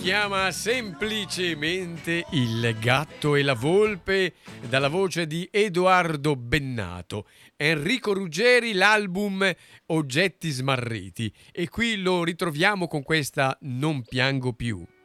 chiama semplicemente Il gatto e la volpe, dalla voce di Edoardo Bennato. Enrico Ruggeri, l'album Oggetti smarriti, e qui lo ritroviamo con questa Non piango più.